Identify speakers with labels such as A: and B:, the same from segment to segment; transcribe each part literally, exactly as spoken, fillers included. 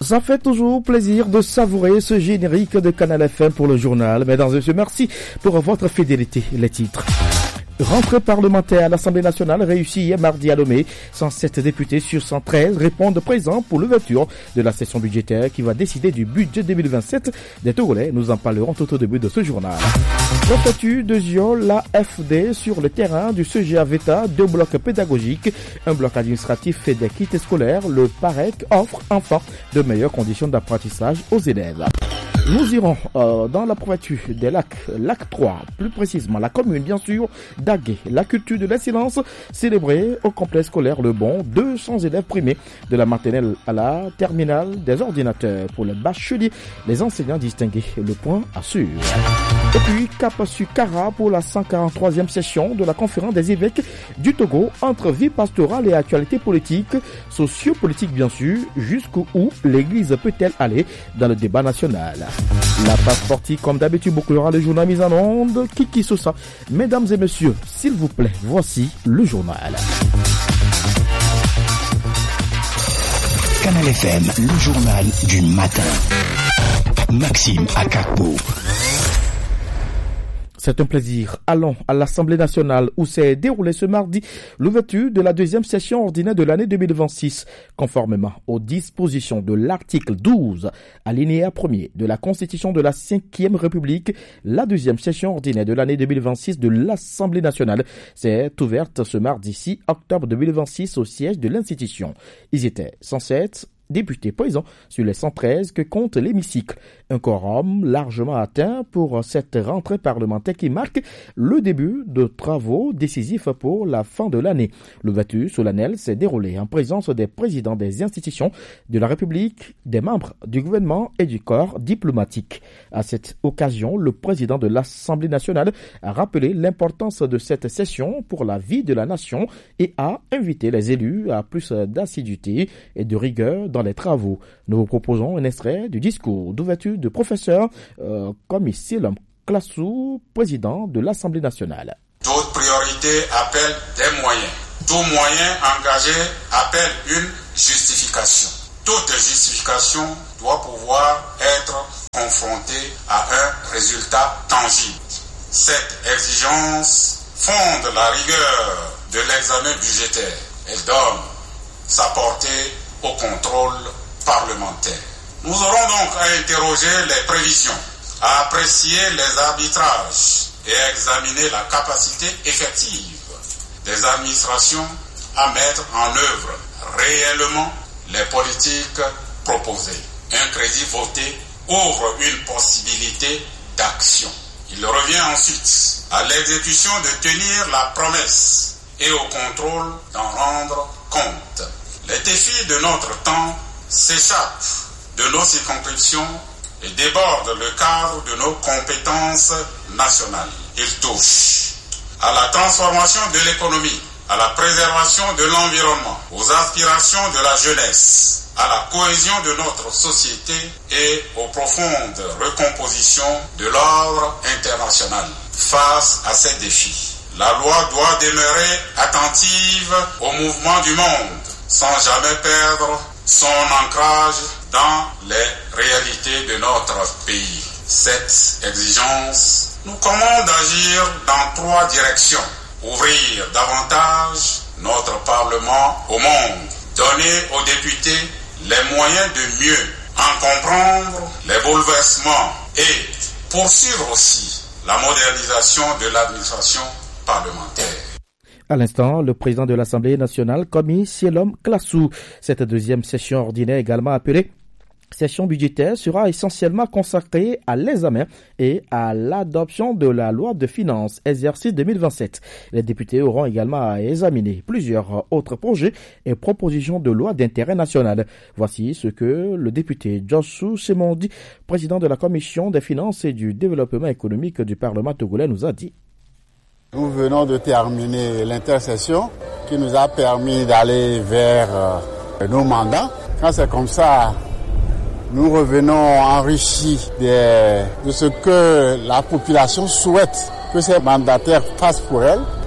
A: Ça fait toujours plaisir de savourer ce générique de Canal F M pour le journal. Mesdames et messieurs, merci pour votre fidélité. Les titres. Rentrée parlementaire à l'Assemblée nationale réussie hier mardi à Lomé. cent sept députés sur cent treize répondent présents pour l'ouverture de la session budgétaire qui va décider du budget deux mille vingt-sept des Togolais. Nous en parlerons tout au début de ce journal. Le statut de Zio, la F D sur le terrain du C G A VETA, deux blocs pédagogiques, un bloc administratif et des kits scolaires. Le PAREC offre enfin de meilleures conditions d'apprentissage aux élèves. Nous irons euh, dans la préfecture des lacs, lac trois, plus précisément la commune bien sûr d'Agué. La culture de l'excellence célébrée au complexe scolaire Le Bon. deux cents élèves primés de la maternelle à la terminale, des ordinateurs pour les bacheliers, les enseignants distingués. Le point à suivre. Et puis cap sur Kara pour la cent quarante-troisième session de la conférence des évêques du Togo entre vie pastorale et actualité politique, sociopolitique bien sûr, jusqu'où l'église peut-elle aller dans le débat national. La passe sportive, comme d'habitude, bouclera le journal mis en onde. Kiki Sosa. Mesdames et messieurs, s'il vous plaît, voici le journal.
B: Canal F M, le journal du matin. Maxime Akakpo.
A: C'est un plaisir. Allons à l'Assemblée nationale où s'est déroulé ce mardi l'ouverture de la deuxième session ordinaire de l'année deux mille vingt-six. Conformément aux dispositions de l'article douze, alinéa premier de la Constitution de la cinquième République, la deuxième session ordinaire de l'année deux mille vingt-six de l'Assemblée nationale s'est ouverte ce mardi six octobre deux mille vingt-six au siège de l'institution. Ils étaient cent sept députés présents sur les cent treize que compte l'hémicycle. Un quorum largement atteint pour cette rentrée parlementaire qui marque le début de travaux décisifs pour la fin de l'année. L'ouverture solennelle s'est déroulée en présence des présidents des institutions de la République, des membres du gouvernement et du corps diplomatique. À cette occasion, le président de l'Assemblée nationale a rappelé l'importance de cette session pour la vie de la nation et a invité les élus à plus d'assiduité et de rigueur dans les travaux. Nous vous proposons un extrait du discours d'ouverture du professeur euh, Komi Sielom Klassou, président de l'Assemblée nationale.
C: Toute priorité appelle des moyens. Tout moyen engagé appelle une justification. Toute justification doit pouvoir être confrontée à un résultat tangible. Cette exigence fonde la rigueur de l'examen budgétaire. Elle donne sa portée au contrôle parlementaire. Nous aurons donc à interroger les prévisions, à apprécier les arbitrages et à examiner la capacité effective des administrations à mettre en œuvre réellement les politiques proposées. Un crédit voté ouvre une possibilité d'action. Il revient ensuite à l'exécution de tenir la promesse et au contrôle d'en rendre compte. Les défis de notre temps s'échappent de nos circonscriptions et débordent le cadre de nos compétences nationales. Ils touchent à la transformation de l'économie, à la préservation de l'environnement, aux aspirations de la jeunesse, à la cohésion de notre société et aux profondes recompositions de l'ordre international. Face à ces défis, la loi doit demeurer attentive au mouvement du monde, sans jamais perdre son ancrage dans les réalités de notre pays. Cette exigence nous commande d'agir dans trois directions. Ouvrir davantage notre Parlement au monde. Donner aux députés les moyens de mieux en comprendre les bouleversements et poursuivre aussi la modernisation de l'administration parlementaire.
A: À l'instant, le président de l'Assemblée nationale, Komi Sielom Klassou. Cette deuxième session ordinaire, également appelée session budgétaire, sera essentiellement consacrée à l'examen et à l'adoption de la loi de finances exercice deux mille vingt-sept. Les députés auront également à examiner plusieurs autres projets et propositions de loi d'intérêt national. Voici ce que le député Joshua Semondi, président de la Commission des finances et du développement économique du Parlement togolais, nous a dit.
D: Nous venons de terminer l'intersession qui nous a permis d'aller vers euh, nos mandats. Quand c'est comme ça, nous revenons enrichis de, de ce que la population souhaite que ces mandataires fassent pour elle.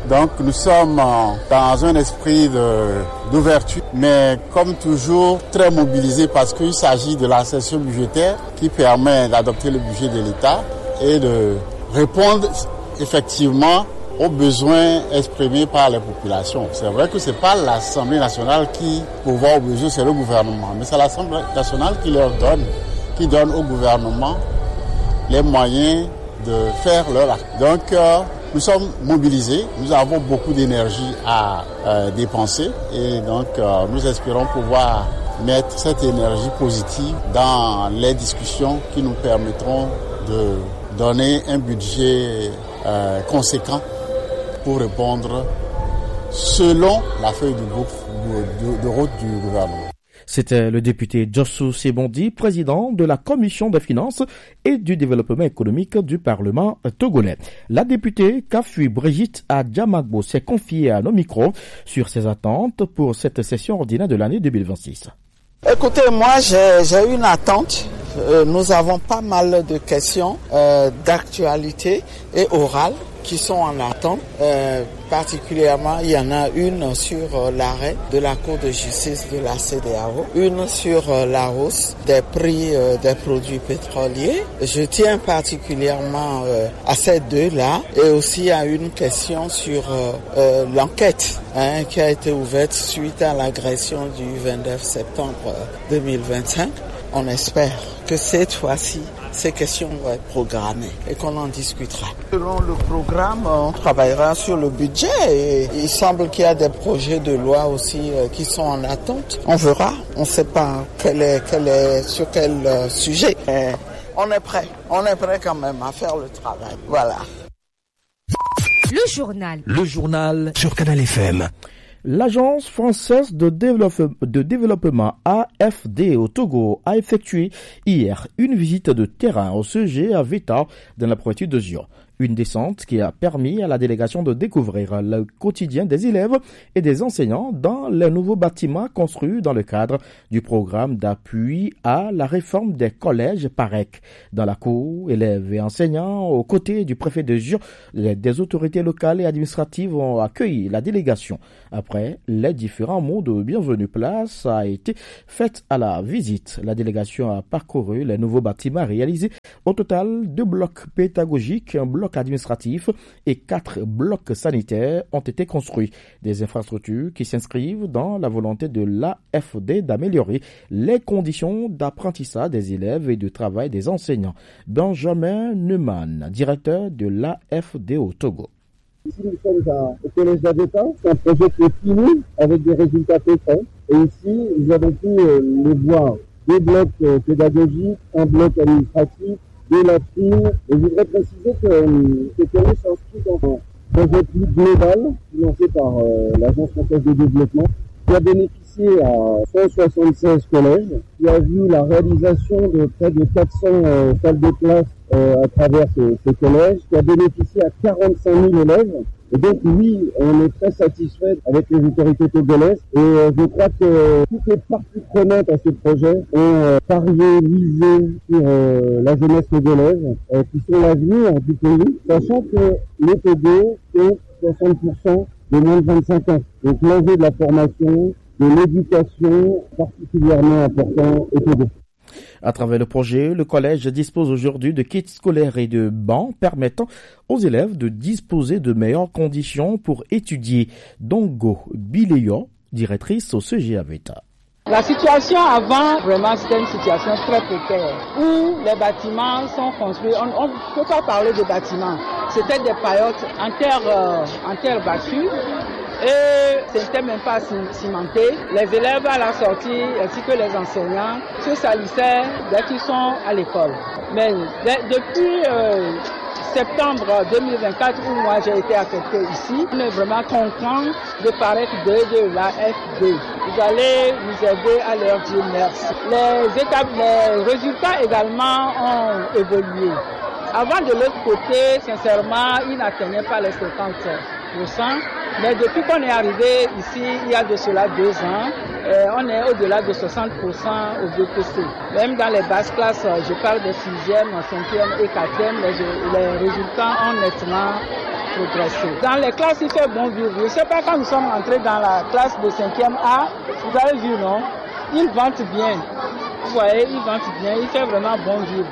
D: Donc nous sommes dans un esprit de, d'ouverture, mais comme toujours très mobilisés parce qu'il s'agit de la session budgétaire qui permet d'adopter le budget de l'État et de répondre effectivement aux besoins exprimés par les populations. C'est vrai que ce n'est pas l'Assemblée nationale qui pourvoit aux besoins, c'est le gouvernement. Mais c'est l'Assemblée nationale qui leur donne, qui donne au gouvernement les moyens de faire leur acte. Donc, euh, nous sommes mobilisés, nous avons beaucoup d'énergie à euh, dépenser et donc euh, nous espérons pouvoir mettre cette énergie positive dans les discussions qui nous permettront de donner un budget euh, conséquent pour répondre selon la feuille de, de, de route du gouvernement.
A: C'était le député Djossou Sebondi, président de la Commission des finances et du développement économique du Parlement togolais. La députée Kafui Brigitte Adjamagbo s'est confiée à nos micros sur ses attentes pour cette session ordinaire de l'année deux mille vingt-six.
E: Écoutez, moi j'ai, j'ai une attente. Euh, nous avons pas mal de questions euh, d'actualité et orales qui sont en attente. Euh, particulièrement, il y en a une sur euh, l'arrêt de la Cour de justice de la C D A O, une sur euh, la hausse des prix euh, des produits pétroliers. Je tiens particulièrement euh, à ces deux-là et aussi à une question sur euh, euh, l'enquête hein, qui a été ouverte suite à l'agression du vingt-neuf septembre deux mille vingt-cinq. On espère que cette fois-ci, ces questions vont être programmées et qu'on en discutera. Selon le programme, on travaillera sur le budget et il semble qu'il y a des projets de loi aussi qui sont en attente. On verra, on ne sait pas quel est, quel est, sur quel sujet. Mais on est prêt, on est prêt quand même à faire le travail. Voilà.
F: Le journal.
B: Le journal sur Canal F M.
A: L'Agence française de, développe, de développement A F D au Togo a effectué hier une visite de terrain au C G à Veta dans la préfecture de Zio. Une descente qui a permis à la délégation de découvrir le quotidien des élèves et des enseignants dans les nouveaux bâtiments construits dans le cadre du programme d'appui à la réforme des collèges PAREC. Dans la cour, élèves et enseignants, aux côtés du préfet de Zio, des autorités locales et administratives ont accueilli la délégation. Après, les différents mots de bienvenue, place a été faite à la visite. La délégation a parcouru les nouveaux bâtiments réalisés. Au total, deux blocs pédagogiques, un bloc administratif et quatre blocs sanitaires ont été construits. Des infrastructures qui s'inscrivent dans la volonté de l'A F D d'améliorer les conditions d'apprentissage des élèves et de travail des enseignants. Benjamin Neumann, directeur de l'A F D au Togo.
G: Ici, nous sommes à, au collège d'Aveta. C'est un projet qui est fini avec des résultats concrets. Et ici, nous avons pu euh, le voir. Deux blocs euh, pédagogiques, un bloc administratif, deux latrines. Et je voudrais préciser que euh, ce collège s'inscrit dans un projet plus global financé par euh, l'Agence française de développement qui a bénéficié à cent soixante-seize collèges, qui a vu la réalisation de près de quatre cents euh, salles de classe euh, à travers ces, ces collèges, qui a bénéficié à quarante-cinq mille élèves. Et donc oui, on est très satisfait avec les autorités togolaises et euh, je crois que toutes les parties prenantes à ce projet ont euh, parié, misé sur euh, la jeunesse togolaise euh, qui sont l'avenir du pays, sachant que le Togo c'est soixante pour cent de moins de vingt-cinq ans. Donc l'enjeu de la formation, de l'éducation particulièrement important au Togo.
A: À travers le projet, le collège dispose aujourd'hui de kits scolaires et de bancs permettant aux élèves de disposer de meilleures conditions pour étudier. Dongo Bileyo, directrice au C G A Veta.
H: La situation avant, vraiment, c'était une situation très précaire, où les bâtiments sont construits. On ne peut pas parler de bâtiments. C'était des paillotes en terre, euh, en terre battue. Et ce n'était même pas cimenté. Les élèves à la sortie, ainsi que les enseignants, se salissaient dès qu'ils sont à l'école. Mais de, depuis euh, septembre deux mille vingt-quatre, où moi j'ai été affecté ici, on est vraiment content de paraître de, de la F D. Vous allez nous aider à leur dire merci. Les, étapes, les résultats également ont évolué. Avant, de l'autre côté, sincèrement, ils n'atteignaient pas les cinquante pour cent. Mais depuis qu'on est arrivé ici, il y a de cela deux ans, euh, on est au-delà de soixante pour cent au B P C. Même dans les basses classes, je parle de sixième, cinquième et quatrième, les, les résultats ont nettement progresser. Dans les classes, il fait bon vivre. Je ne sais pas, quand nous sommes entrés dans la classe de cinquième A, vous avez vu, non? Il vante bien. Vous voyez, il vante bien, il fait vraiment bon vivre.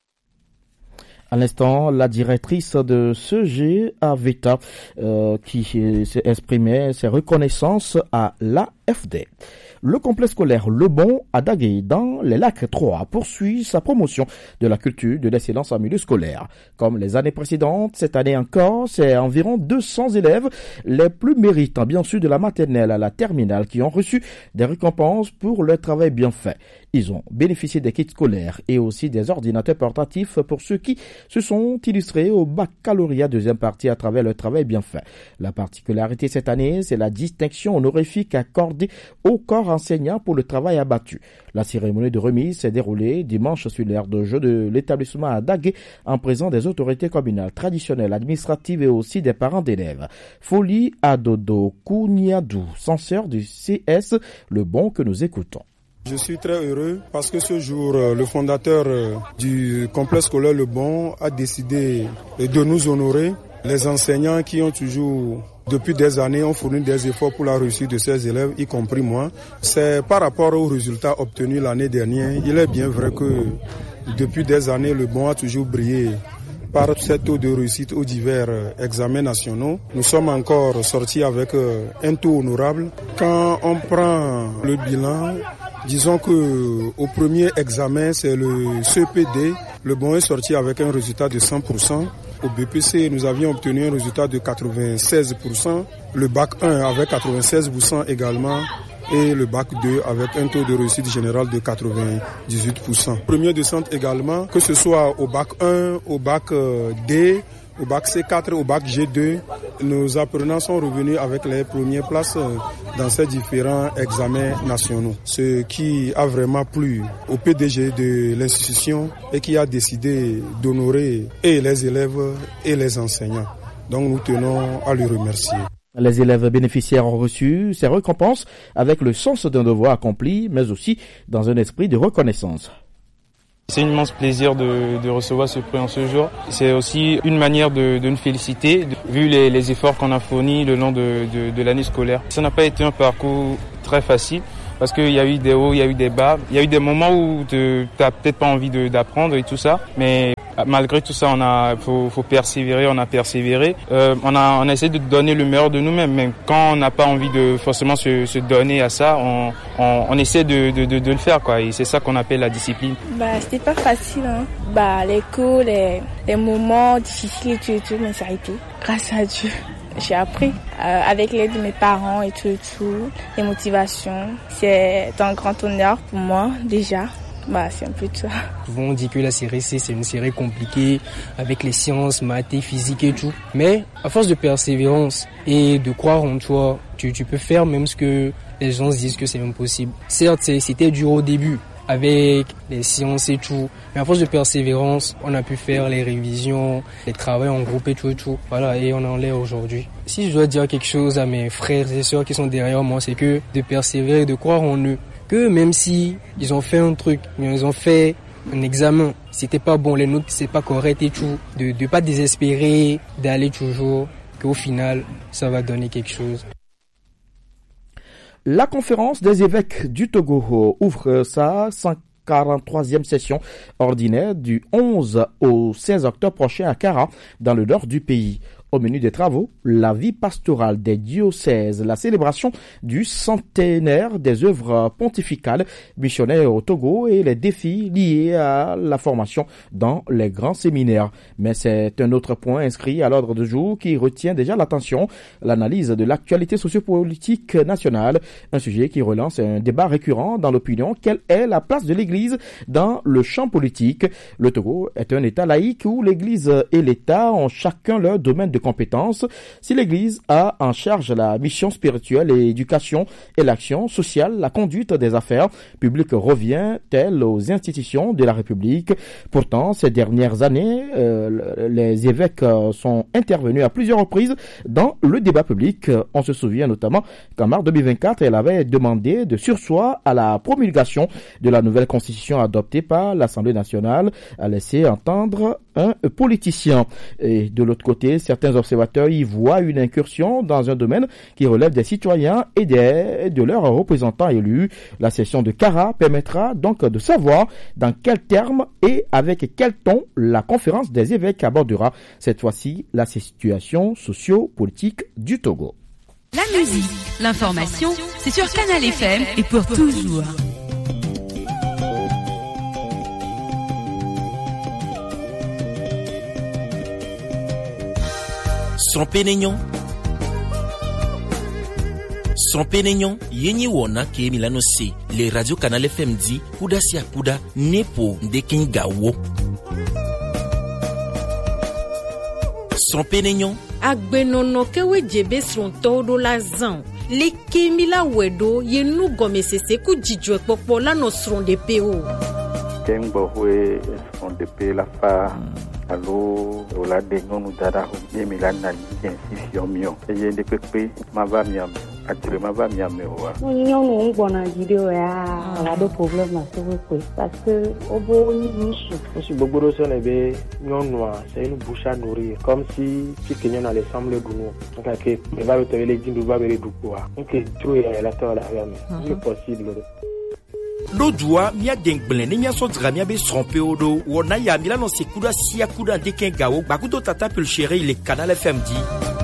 A: À l'instant, la directrice de ce G A V E T A euh, qui s'est exprimée ses reconnaissances à l'A F D. Le complexe scolaire Le Bon à Dagué, dans les lacs trois, poursuit sa promotion de la culture de l'excellence en milieu scolaire. Comme les années précédentes, cette année encore, c'est environ deux cents élèves, les plus méritants bien sûr de la maternelle à la terminale, qui ont reçu des récompenses pour leur travail bien fait. Ils ont bénéficié des kits scolaires et aussi des ordinateurs portatifs pour ceux qui se sont illustrés au baccalauréat deuxième partie à travers leur travail bien fait. La particularité cette année, c'est la distinction honorifique accordée au corps enseignant pour le travail abattu. La cérémonie de remise s'est déroulée dimanche sur l'aire de jeu de l'établissement à Dagué en présence des autorités communales, traditionnelles, administratives et aussi des parents d'élèves. Folie Adodo Kouniadou, censeur du C S Le Bon que nous écoutons.
I: Je suis très heureux parce que ce jour, le fondateur du complexe scolaire Le Bon a décidé de nous honorer. Les enseignants qui ont toujours, depuis des années, ont fourni des efforts pour la réussite de ces élèves, y compris moi. C'est par rapport aux résultats obtenus l'année dernière. Il est bien vrai que depuis des années, Le Bon a toujours brillé par ce taux de réussite aux divers examens nationaux. Nous sommes encore sortis avec un taux honorable. Quand on prend le bilan, disons que au premier examen, c'est le C P D. Le Bon est sorti avec un résultat de cent pour cent. Au B P C, nous avions obtenu un résultat de quatre-vingt-seize pour cent. Le bac un avec quatre-vingt-seize pour cent également. Et le bac deux avec un taux de réussite générale de quatre-vingt-dix-huit pour cent. Premier descente également, que ce soit au bac un, au bac D, au bac C quatre, au bac G deux, nos apprenants sont revenus avec les premières places dans ces différents examens nationaux. Ce qui a vraiment plu au P D G de l'institution et qui a décidé d'honorer et les élèves et les enseignants. Donc nous tenons à lui remercier.
A: Les élèves bénéficiaires ont reçu ces récompenses avec le sens d'un devoir accompli, mais aussi dans un esprit de reconnaissance.
J: C'est un immense plaisir de, de recevoir ce prix en ce jour. C'est aussi une manière de, de nous féliciter, de, vu les, les efforts qu'on a fournis le long de, de, de l'année scolaire. Ça n'a pas été un parcours très facile, parce qu'il y a eu des hauts, il y a eu des bas. Il y a eu des moments où tu n'as peut-être pas envie de, d'apprendre et tout ça, mais malgré tout ça, on a, faut, faut persévérer, on a persévéré. Euh, on a, on a essayé de donner le meilleur de nous-mêmes, mais quand on n'a pas envie de forcément se, se donner à ça, on, on, on essaie de, de, de, de le faire, quoi. Et c'est ça qu'on appelle la discipline.
K: Bah, c'était pas facile, hein. Bah, les cours, les, les moments difficiles et tout, et tout, mais ça a été. Grâce à Dieu. J'ai appris euh, avec l'aide de mes parents et tout et tout, les motivations. C'est un grand honneur pour moi déjà. Bah, c'est un peu de ça.
L: Souvent on dit que la série C c'est une série compliquée avec les sciences, maths, physique et tout. Mais à force de persévérance et de croire en toi, tu, tu peux faire même ce que les gens se disent que c'est impossible. Certes, c'était dur au début avec les sciences et tout, mais à force de persévérance, on a pu faire les révisions, les travaux en groupe et tout et tout. Voilà, et on en est aujourd'hui. Si je dois dire quelque chose à mes frères et sœurs qui sont derrière moi, c'est que de persévérer, de croire en eux. Que même si ils ont fait un truc, ils ont fait un examen, c'était pas bon, les notes c'est pas correct et tout, de de pas désespérer, d'aller toujours, qu'au final ça va donner quelque chose.
A: La conférence des évêques du Togo ouvre sa cent quarante-troisième session ordinaire du onze au seize octobre prochain à Kara, dans le nord du pays. Au menu des travaux, la vie pastorale des diocèses, la célébration du centenaire des œuvres pontificales missionnaires au Togo et les défis liés à la formation dans les grands séminaires. Mais c'est un autre point inscrit à l'ordre du jour qui retient déjà l'attention, l'analyse de l'actualité sociopolitique nationale, un sujet qui relance un débat récurrent dans l'opinion. Quelle est la place de l'Église dans le champ politique? Le Togo est un État laïque où l'Église et l'État ont chacun leur domaine de compétences. Si l'Église a en charge la mission spirituelle et l'éducation et l'action sociale, la conduite des affaires publiques revient-elle aux institutions de la République? Pourtant, ces dernières années, euh, les évêques sont intervenus à plusieurs reprises dans le débat public. On se souvient notamment qu'en mars deux mille vingt-quatre, elle avait demandé de surseoir à la promulgation de la nouvelle constitution adoptée par l'Assemblée nationale, à laisser entendre un politicien. Et de l'autre côté, certains Certains observateurs y voient une incursion dans un domaine qui relève des citoyens et des, de leurs représentants élus. La session de Kara permettra donc de savoir dans quels termes et avec quel ton la conférence des évêques abordera cette fois-ci la situation socio-politique du Togo.
F: La musique, l'information, c'est sur Canal F M et pour toujours.
M: Son pénignon. Son pénignon, yenye wona ke milano se, le radio Canal F M dit, kuda si akuda, nepo de kingawo. Son pénignon.
N: Agbenono kewe jebe son todo la zan. Le kemila wedo, ye nou gome sese ku jijwe popo la no son de peo.
O: Kembo we son de pe la fa. Allo ola de ngonu dada ho ye milana intensifion mio ye de pepe mava miam atire mava miam wa
P: nyonu ngona video ya la do problème na so ko parce que obo ni nisu
Q: si boboro so ne be nyonu a c'est une bouche à nourrir comme si si kenyon allait sembler gounou donc que va te les dindu va bere du quoi donc tu es la tola ya c'est possible.
M: Lojua mia dengble ni mia so dra mia be tromper odo wona ya mila no sekuda sia kuda de kengawo bakuto tata pel chéri le Canal F M dit